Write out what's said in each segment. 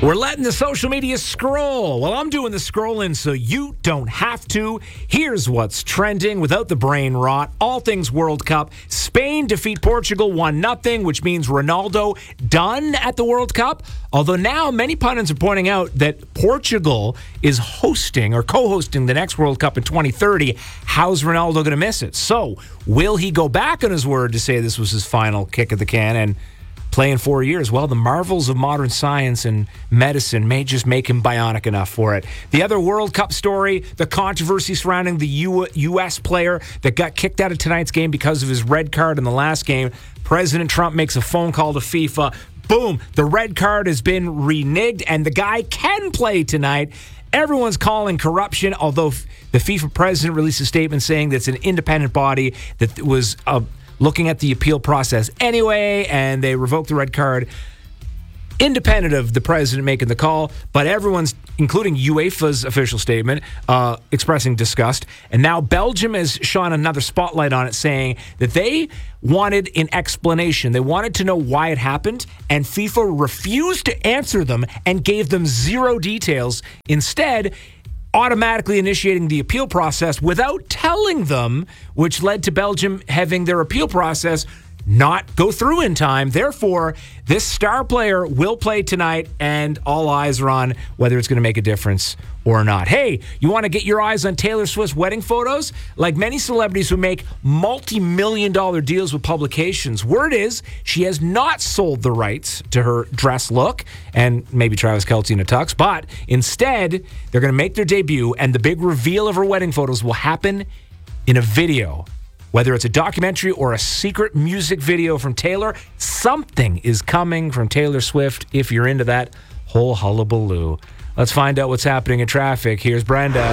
We're letting the social media scroll. Well, I'm doing the scrolling so you don't have to. Here's what's trending without the brain rot. All things World Cup. Spain defeat Portugal 1-0, which means Ronaldo done at the World Cup. Although now many pundits are pointing out that Portugal is hosting or co-hosting the next World Cup in 2030. How's Ronaldo going to miss it? So will he go back on his word to say this was his final kick of the can and play in 4 years? Well, the marvels of modern science and medicine may just make him bionic enough for it. The other World Cup story, the controversy surrounding the U.S. player that got kicked out of tonight's game because of his red card in the last game. President Trump makes a phone call to FIFA. Boom, the red card has been reneged, and the guy can play tonight. Everyone's calling corruption, although the FIFA president released a statement saying that it's an independent body that was looking at the appeal process anyway, and they revoked the red card independent of the president making the call. But everyone's, including UEFA's official statement, expressing disgust. And now Belgium has shone another spotlight on it, saying that they wanted an explanation. They wanted to know why it happened, and FIFA refused to answer them and gave them zero details. Instead, automatically initiating the appeal process without telling them, which led to Belgium having their appeal process not go through in time. Therefore, this star player will play tonight, and all eyes are on whether it's going to make a difference or not. Hey, you want to get your eyes on Taylor Swift's wedding photos? Like many celebrities who make multi-million-dollar deals with publications, word is she has not sold the rights to her dress look and maybe Travis Kelce in a tux, but instead, they're going to make their debut, and the big reveal of her wedding photos will happen in a video. Whether it's a documentary or a secret music video from Taylor, something is coming from Taylor Swift if you're into that whole hullabaloo. Let's find out what's happening in traffic. Here's Brenda.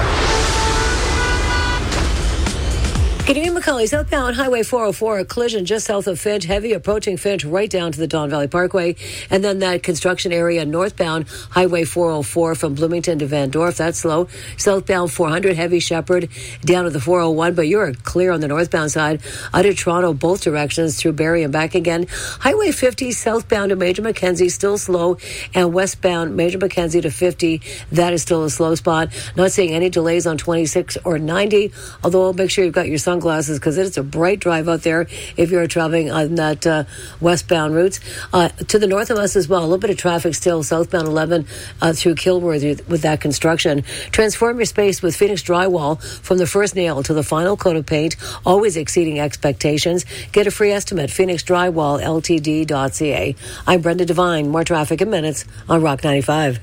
Good evening, McCauley. Southbound Highway 404, a collision just south of Finch. Heavy approaching Finch right down to the Don Valley Parkway. And then that construction area northbound Highway 404 from Bloomington to Van Dorf. That's slow. Southbound 400, heavy Shepherd down to the 401. But you're clear on the northbound side. Out of Toronto, both directions through Barrie and back again. Highway 50 southbound to Major Mackenzie, still slow. And westbound Major Mackenzie to 50, that is still a slow spot. Not seeing any delays on 26 or 90. Although make sure you've got your sunglasses because it's a bright drive out there if you're traveling on that westbound routes. To the north of us as well, a little bit of traffic still southbound 11 through Kilworthy with that construction. Transform your space with Phoenix Drywall from the first nail to the final coat of paint, always exceeding expectations. Get a free estimate, phoenixdrywallltd.ca. I'm Brenda Devine. More traffic in minutes on Rock 95.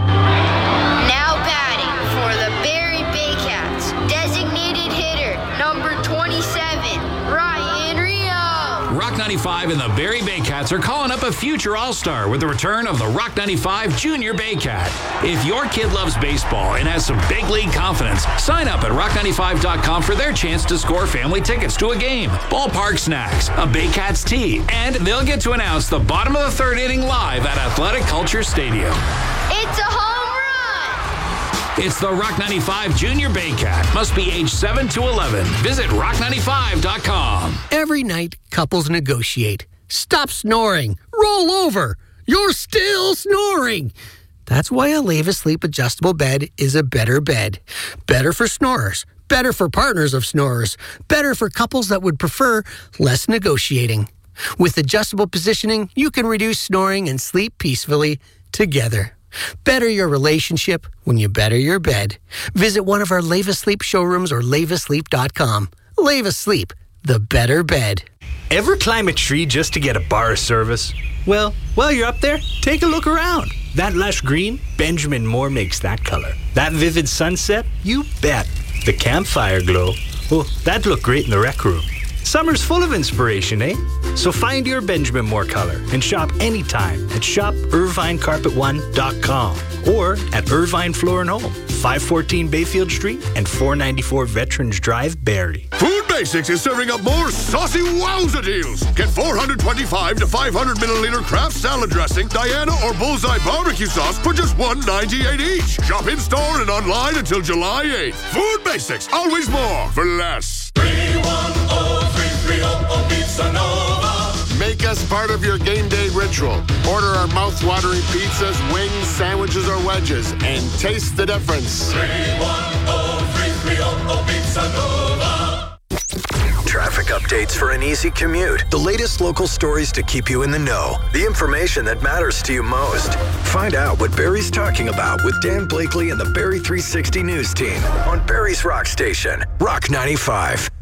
Now batting for the Barrie Baycats, designated hitter number 27, Ryan Rio. Rock 95 and the Barrie Baycats are calling up a future All-Star with the return of the Rock 95 Junior Baycat. If your kid loves baseball and has some big league confidence, sign up at rock95.com for their chance to score family tickets to a game, ballpark snacks, a Baycats tee, and they'll get to announce the bottom of the third inning live at Athletic Culture Stadium. It's a home run! It's the Rock 95 Junior Baycat. Must be age 7 to 11. Visit rock95.com. Every night, couples negotiate. Stop snoring. Roll over. You're still snoring. That's why a Leva Sleep adjustable bed is a better bed. Better for snorers. Better for partners of snorers. Better for couples that would prefer less negotiating. With adjustable positioning, you can reduce snoring and sleep peacefully together. Better your relationship when you better your bed. Visit one of our Leva Sleep showrooms or levasleep.com. Leva Sleep, the better bed. Ever climb a tree just to get a bar of service? Well, while you're up there, take a look around. That lush green, Benjamin Moore makes that color. That vivid sunset, you bet. The campfire glow, oh, that'd look great in the rec room. Summer's full of inspiration, eh? So find your Benjamin Moore color and shop anytime at shopirvinecarpet1.com or at Irvine Floor and Home, 514 Bayfield Street and 494 Veterans Drive, Barrie. Food Basics is serving up more saucy wowza deals. Get 425 to 500 milliliter Kraft salad dressing, Diana or Bullseye barbecue sauce for just $1.98 each. Shop in store and online until July 8th. Food Basics, always more for less. 310-330 Pizza Nova. Make Make us part of your game day ritual. Order our mouth-watering pizzas, wings, sandwiches, or wedges, and taste the difference. 310-330 Pizza Nova. Traffic updates for an easy commute. The latest local stories to keep you in the know. The information that matters to you most. Find out what Barrie's talking about with Dan Blakely and the Barrie 360 News team on Barrie's Rock Station, Rock 95.